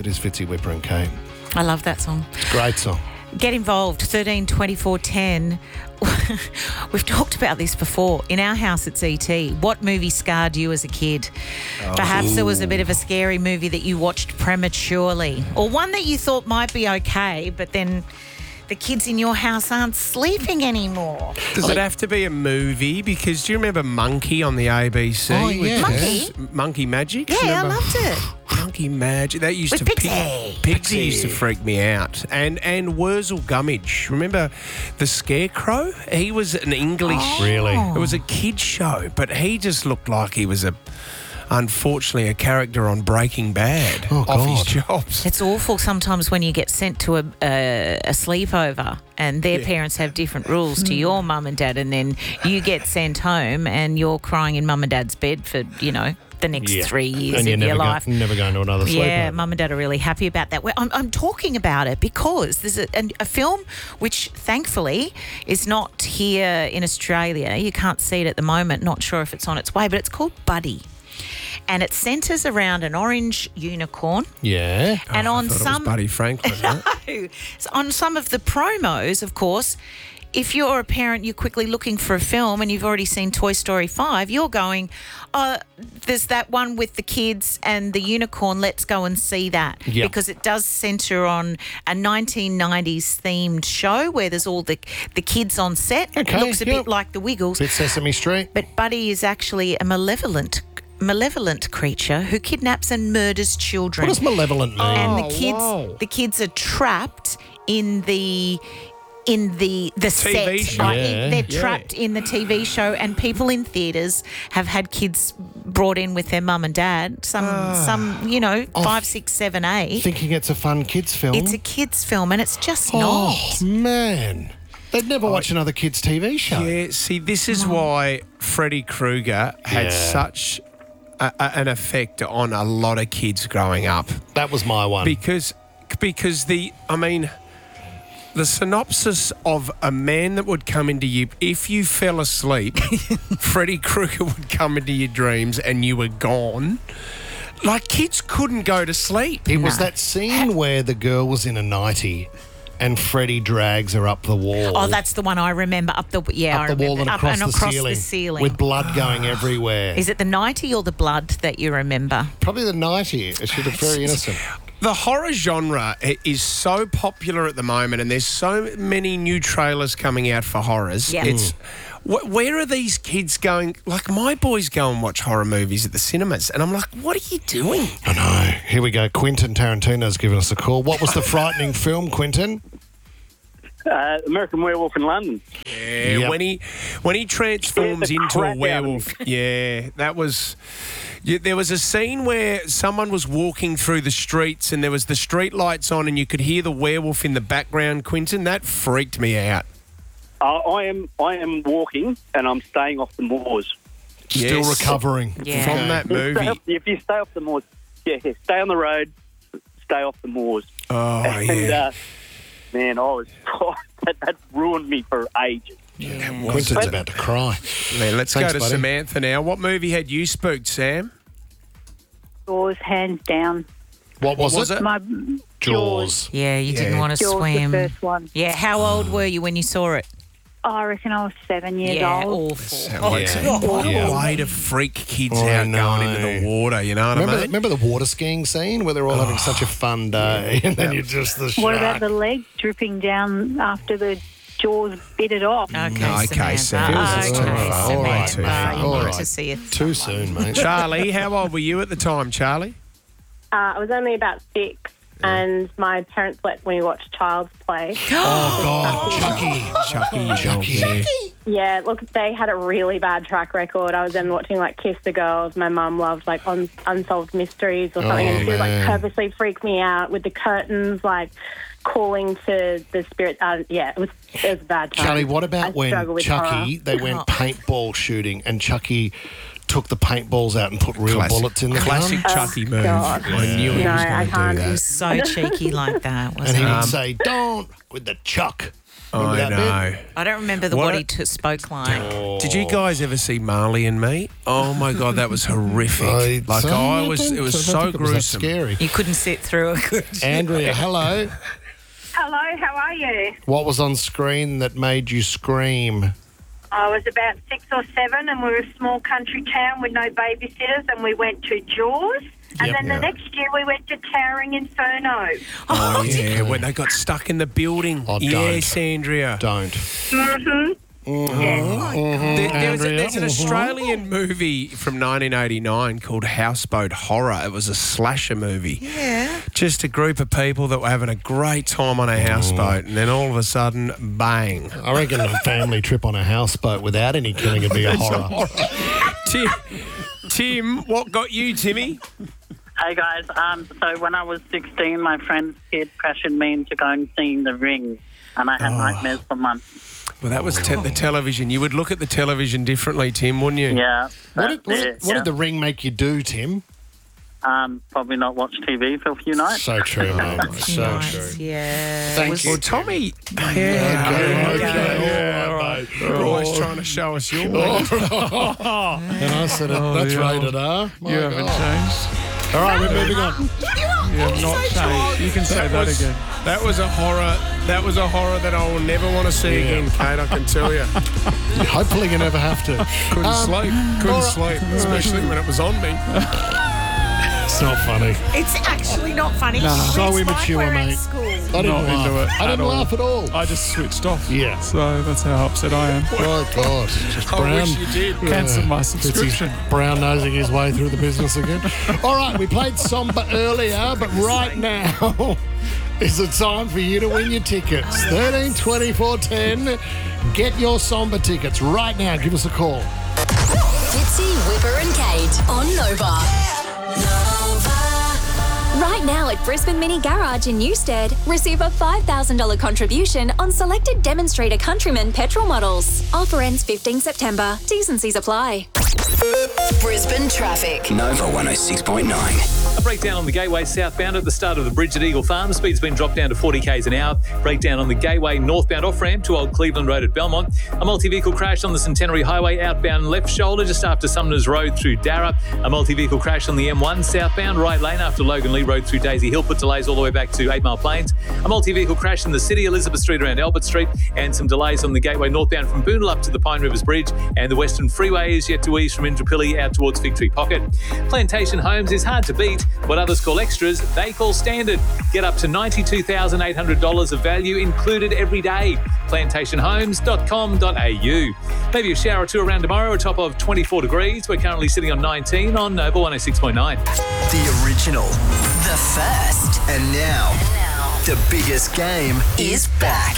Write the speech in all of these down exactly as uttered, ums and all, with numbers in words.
It is Fitzy, Whipper and Kate. I love that song. Great song. Get involved, thirteen twenty-four ten. We've talked about this before. In our house, it's E T. What movie scarred you as a kid? Oh. Perhaps there was a bit of a scary movie that you watched prematurely, or one that you thought might be okay, but then the kids in your house aren't sleeping anymore. Does it have to be a movie? Because do you remember Monkey on the A B C? Oh, yeah. Monkey? Monkey Magic? Yeah, Remember? I loved it. Monkey Magic. That used With to Pixie. Pig- Pixie used to freak me out. And and Wurzel Gummidge. Remember the Scarecrow? He was an English. Oh. Really? It was a kid's show, but he just looked like he was a, unfortunately, a character on Breaking Bad. Oh, off his God. jobs. It's awful sometimes when you get sent to a, a, a sleepover and their Yeah. parents have different rules to your mum and dad, and then you get sent home and you're crying in mum and dad's bed for, you know, the next Yeah. three years And you're of never, your go- life. never going to another sleepover. Yeah, mum and dad are really happy about that. Well, I'm, I'm talking about it because there's a, a, a film which thankfully is not here in Australia. You can't see it at the moment. Not sure if it's on its way, but it's called Buddy. And it centres around an orange unicorn. Yeah. And Oh, I on thought it some was Buddy Franklin. right? So on some of the promos, of course, if you're a parent, you're quickly looking for a film and you've already seen Toy Story five, you're going, oh, there's that one with the kids and the unicorn, let's go and see that. Yep. Because it does centre on a nineteen nineties themed show where there's all the, the kids on set. Okay, It looks a yep. bit like the Wiggles. Bit Sesame Street. But Buddy is actually a malevolent malevolent creature who kidnaps and murders children. What does malevolent mean? and Oh, the kids whoa. the kids are trapped in the in the the T V set show. right? Yeah. They're Yeah. trapped in the T V show, and people in theatres have had kids brought in with their mum and dad, some some you know five six seven eight. Thinking it's a fun kids film. It's a kids film and it's just Oh, not. man. They'd never watch another kids' T V show. Yeah, see, this is why Freddy Krueger had Yeah. such a, a, an effect on a lot of kids growing up. That was my one. Because, because the, I mean, the synopsis of a man that would come into you, if you fell asleep, Freddy Krueger would come into your dreams and you were gone. Like, kids couldn't go to sleep. It was that scene where the girl was in a nightie and Freddy drags her up the wall. Oh, that's the one I remember. Up the yeah, I up the wall remember. and Up across, and the, across ceiling, the ceiling. with blood going everywhere. Is it the nightie or the blood that you remember? Probably the nightie. She looked very innocent. The horror genre i- is so popular at the moment, and there's so many new trailers coming out for horrors. Yeah. It's wh- where are these kids going? Like, my boys go and watch horror movies at the cinemas, and I'm like, what are you doing? I know. Here we go. Quentin Tarantino's given us a call. What was the frightening film, Quentin? Uh, American Werewolf in London. Yeah, Yep. when he when he transforms Scared the into crap a out of werewolf. Yeah, that was. Yeah, there was a scene where someone was walking through the streets, and there was the street lights on, and you could hear the werewolf in the background. Quentin, that freaked me out. Uh, I am I am walking and I'm staying off the moors. Still Yes. recovering. Yeah. From that Stay movie. off- if you stay off the moors, yeah, yeah, stay on the road, stay off the moors. Oh and yeah. uh, man, I was that, that ruined me for ages. Quentin's about to cry. Man, let's Thanks, go to buddy. Samantha now. What movie had you spooked, Sam? Jaws, hands down. What was, was it? it? My Jaws. Yeah, you Yeah. didn't want to Jaws, swim. the first one. Yeah, how old were you when you saw it? Oh, I reckon I was seven years yeah, old. awful. Oh, Yeah. it's what a Yeah. way to freak kids I out know. going into the water, you know what Remember, I the, mean? remember the water skiing scene where they're all having such a fun day and then you're just the shark. What about the legs dripping down after the jaws bit it off? Okay, No, okay, Samantha. Sam. Okay, Feels as though- all right, Samantha. too far. You All need right. to see it. Too soon, mate. Charlie, how old were you at the time, Charlie? Uh, I was only about six, and my parents let me watch Child's Play. Oh, God. Chucky. Chucky, Chucky. Yeah, look, they had a really bad track record. I was then watching, like, Kiss the Girls. My mum loved, like, un- Unsolved Mysteries or something, Oh, and she would, like, man. purposely freak me out with the curtains, like, calling to the spirit. Uh, yeah, it was, it was a bad time. Charlie, what I about when struggle with Chucky, horror. they went paintball shooting and Chucky took the paintballs out and put real Classic- bullets in the Classic gun? Chucky move. God. I knew he No, was I going to can't. do It that. was so cheeky like that, And wasn't he it? would say, don't, with the chuck. Remember I that know. I don't remember the What what, a- he t- spoke like. Did you guys ever see Marley and Me? Oh my God, that was horrific. I- like so I I was, don't- it was I don't so think it was that gruesome. scary. You couldn't sit through it, could you? Andrea, hello. Hello, how are you? What was on screen that made you scream? I was about six or seven, and we were a small country town with no babysitters, and we went to Jaws. And Yep. then the Yeah. next year we went to Towering Inferno. Oh yeah, when they got stuck in the building. Oh, don't. yes, Andrea. Don't. Mm-hmm. There, there was a, Andrea. there's an Mhm. Australian movie from nineteen eighty-nine called Houseboat Horror. It was a slasher movie. Yeah. Just a group of people that were having a great time on a houseboat, and then all of a sudden, bang. I reckon a family trip on a houseboat without any killing would be a horror. Tim, Tim, what got you, Timmy? Hey guys, um, so when I was sixteen, my friend's kid pressured me into going and seeing The Ring, and I had Oh. nightmares for months. Well, that was te- the television. You would look at the television differently, Tim, wouldn't you? Yeah. What did, what, that's did, it, what yeah. did the ring make you do, Tim? Um, probably not watch T V for a few nights. So true, mate. So Nice, true. yeah. Thank Was- you. Well, Tommy. Yeah, Okay, yeah, okay, yeah, all all right, right. mate. You're always trying to show us your way. And I said, it, that's yeah. rated R. My You haven't God. changed. All right, we're moving on. You have not changed. You can say that was, again. That was a horror. That was a horror that I will never want to see again, Kate. I can tell you. Hopefully you never have to. Couldn't Um, sleep. Couldn't all right. sleep, especially when it was on me. It's not funny. It's actually not funny. So It's immature, like we're at mate. school. I didn't Not laugh. into it I at didn't all. laugh at all. I just switched off. Yeah. So that's how upset I am. Oh, God. Just I brown. wish you did. Cancel my It's his subscription. brown nosing his way through the business again. All right, we played Somber earlier, but right now is the time for you to win your tickets. thirteen twenty-four ten. Get your Somber tickets right now. Give us a call. Fitzy, Whipper and Kate on Nova. Right now at Brisbane Mini Garage in Newstead, receive a five thousand dollars contribution on selected Demonstrator Countryman petrol models. Offer ends fifteenth September. T's and C's apply. Brisbane traffic. Nova one oh six point nine. A breakdown on the Gateway southbound at the start of the bridge at Eagle Farm. Speed's been dropped down to forty k's an hour. Breakdown on the Gateway northbound off-ramp to Old Cleveland Road at Belmont. A multi-vehicle crash on the Centenary Highway outbound left shoulder just after Sumners Road through Darra. A multi-vehicle crash on the M one southbound right lane after Logan Lee Road through Daisy Hill put delays all the way back to Eight Mile Plains. A multi-vehicle crash in the city, Elizabeth Street around Albert Street, and some delays on the Gateway northbound from Boonville up to the Pine Rivers Bridge, and the Western Freeway is yet to ease from Indooroopilly out towards Victory Pocket. Plantation Homes is hard to beat. What others call extras, they call standard. Get up to ninety-two thousand eight hundred dollars of value included every day. plantation homes dot com dot a u. Maybe a shower or two around tomorrow, a top of twenty-four degrees. We're currently sitting on nineteen on Nova one oh six point nine. The original. The first And now, the biggest game is back.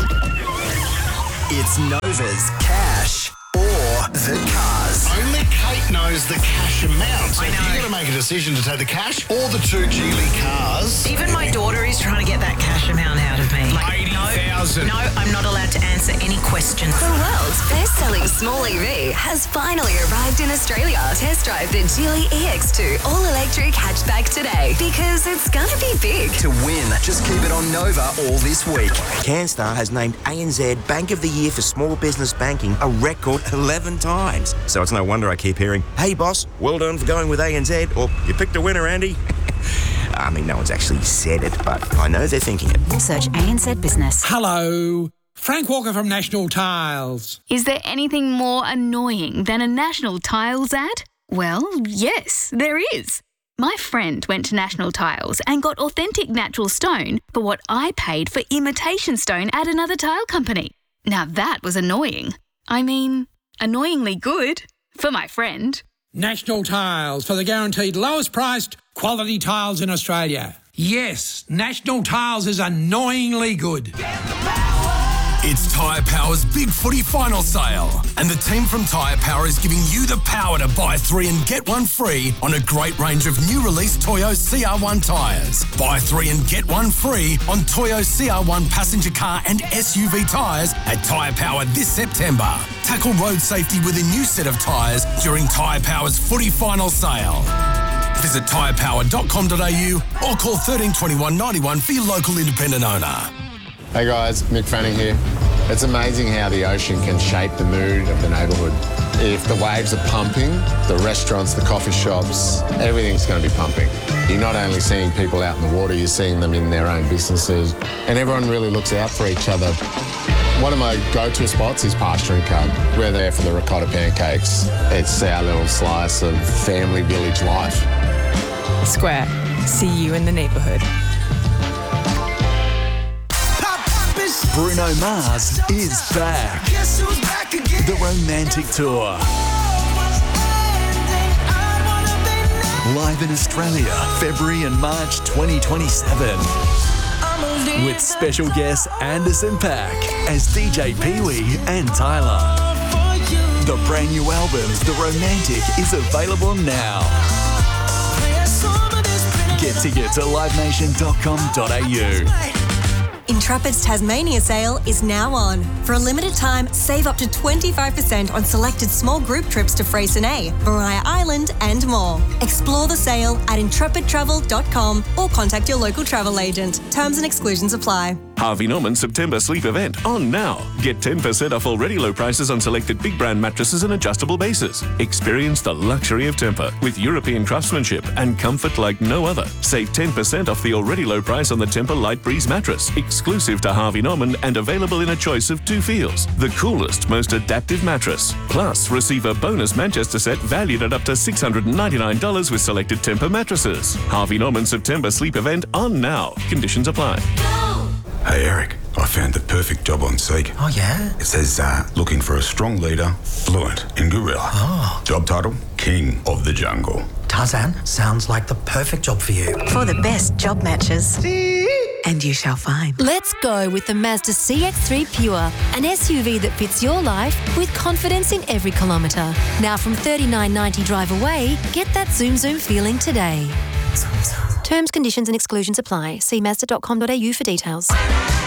It's Nova's Cash or the Cars. Only Kate knows the cash amount. So I know. you've got to make a decision to take the cash or the two Geely cars. Even my daughter is trying to get that cash amount out of me. Like, eighty thousand. No, I'm not allowed to answer any questions. The world's best-selling small E V has finally arrived in Australia. Test drive the Geely E X two all-electric hatchback today because it's gonna be big. To win, just keep it on Nova all this week. CanStar has named A N Z Bank of the Year for Small Business Banking a record eleven times. So it's no wonder I keep hearing, "Hey boss, well done for going with A N Z," or "You picked a winner, Andy." I mean, no one's actually said it, but I know they're thinking it. Search A N Z Business. Hello, Frank Walker from National Tiles. Is there anything more annoying than a National Tiles ad? Well, yes, there is. My friend went to National Tiles and got authentic natural stone for what I paid for imitation stone at another tile company. Now that was annoying. I mean, annoyingly good for my friend. National Tiles for the guaranteed lowest priced quality tiles in Australia. Yes, National Tiles is annoyingly good. It's Tyre Power's Big Footy Final Sale, and the team from Tyre Power is giving you the power to buy three and get one free on a great range of new release Toyo C R one tyres. Buy three and get one free on Toyo C R one passenger car and S U V tyres at Tyre Power this September. Tackle road safety with a new set of tyres during Tyre Power's Footy Final Sale. Visit tyre power dot com dot a u or call thirteen twenty-one ninety-one for your local independent owner. Hey guys, Mick Fanning here. It's amazing how the ocean can shape the mood of the neighbourhood. If the waves are pumping, the restaurants, the coffee shops, everything's going to be pumping. You're not only seeing people out in the water, you're seeing them in their own businesses, and everyone really looks out for each other. One of my go-to spots is Pasture and Cub. We're there for the ricotta pancakes. It's our little slice of family village life. Square. See you in the neighbourhood. Bruno Mars is back. The Romantic Tour. Live in Australia, February and March twenty twenty-seven. With special guests Anderson .Paak as D J Pee Wee and Tyler. The brand new album, The Romantic, is available now. Get tickets at live nation dot com dot a u. Intrepid's Tasmania sale is now on. For a limited time, save up to twenty-five percent on selected small group trips to Freycinet, Maria Island and more. Explore the sale at intrepid travel dot com or contact your local travel agent. Terms and exclusions apply. Harvey Norman September sleep event on now. Get ten percent off already low prices on selected big brand mattresses and adjustable bases. Experience the luxury of Tempur with European craftsmanship and comfort like no other. Save ten percent off the already low price on the Tempur Light Breeze mattress, exclusive to Harvey Norman and available in a choice of two feels. The coolest, most adaptive mattress. Plus, receive a bonus Manchester set valued at up to six hundred ninety-nine dollars with selected Tempur mattresses. Harvey Norman September sleep event on now. Conditions apply. Hey Eric, I found the perfect job on Seek. Oh yeah? It says uh, looking for a strong leader, fluent in gorilla. Oh. Job title, King of the Jungle. Tarzan, sounds like the perfect job for you. For the best job matches. And you shall find. Let's go with the Mazda C X three Pure, an S U V that fits your life with confidence in every kilometre. Now from thirty-nine ninety drive away, get that zoom zoom feeling today. Terms, conditions and exclusions apply. See mazda dot com dot a u for details.